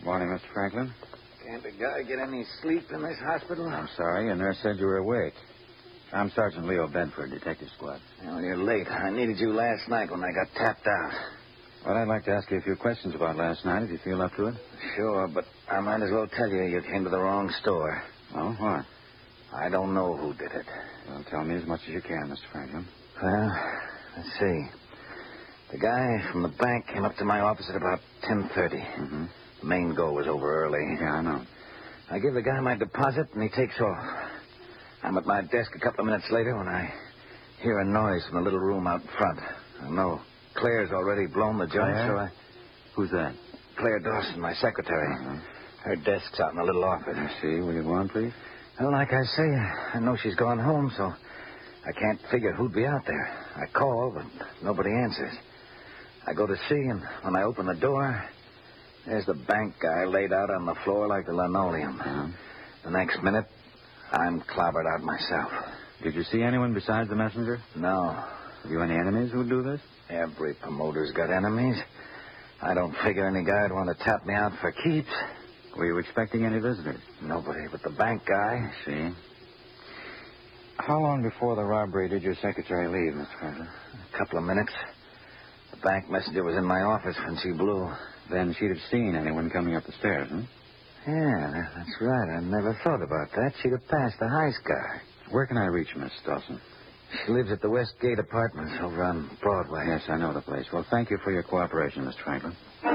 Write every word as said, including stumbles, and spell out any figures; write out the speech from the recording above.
Morning, Mister Franklin. Can't a guy get any sleep in this hospital? I'm sorry. Your nurse said you were awake. I'm Sergeant Leo Bedford, Detective Squad. Well, you're late. I needed you last night when I got tapped out. Well, I'd like to ask you a few questions about last night, if you feel up to it. Sure, but I might as well tell you you came to the wrong store. Oh, what? I don't know who did it. Well, tell me as much as you can, Mister Franklin. Well, let's see. The guy from the bank came up to my office at about ten thirty. Mm-hmm. The main go was over early. Yeah, I know. I give the guy my deposit, and he takes off. I'm at my desk a couple of minutes later when I hear a noise from the little room out front. I know Claire's already blown the joint, Claire? so I... Who's that? Claire Dawson, my secretary. Uh-huh. Her desk's out in the little office. I see. Will you go on, please? Well, like I say, I know she's gone home, so I can't figure who'd be out there. I call, but nobody answers. I go to see, and when I open the door, there's the bank guy laid out on the floor like the linoleum. Uh-huh. The next minute, I'm clobbered out myself. Did you see anyone besides the messenger? No. Have you any enemies who'd do this? Every promoter's got enemies. I don't figure any guy'd want to tap me out for keeps. Were you expecting any visitors? Nobody but the bank guy. I see. How long before the robbery did your secretary leave, Mister Franklin? A couple of minutes. The bank messenger was in my office when she blew. Then she'd have seen anyone coming up the stairs, huh? Yeah, that's right. I never thought about that. She'd have passed the Heist guy. Where can I reach Miss Dawson? She lives at the Westgate Apartments over on Broadway. Yes, I know the place. Well, thank you for your cooperation, Mister Franklin.